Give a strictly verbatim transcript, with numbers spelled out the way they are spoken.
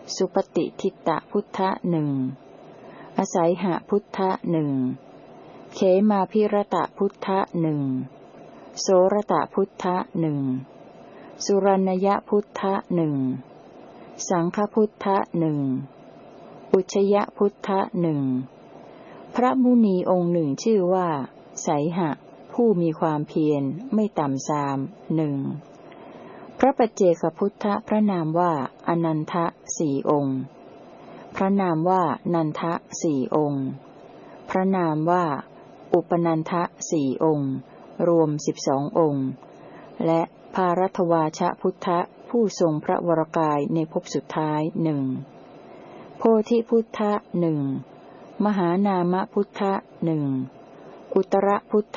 สุปฏิทิตะพุทธะหนึ่งอสัยหะพุทธะหนึ่งเขมาพิรตะพุทธะหนึ่งโสรตะพุทธะหนึ่งสุรณยพุทธะหนึ่งสังฆพุทธะหนึ่งอุชยพุทธะหนึ่งพระมุนีองค์หนึ่งชื่อว่าไสหะผู้มีความเพียรไม่ต่ำทรามหนึ่งพระปัจเจกพุทธะพระนามว่าอนันทะสี่องค์พระนามว่านันทะสี่องค์พระนามว่าอุปนันทะสี่องค์รวมสิบสององค์และภารัตวาชพุทธะผู้ทรงพระวรกายในภพสุดท้ายหนึ่งโพธิพุทธะหนึ่งมหานามพุทธะหนึ่งอุตรพุท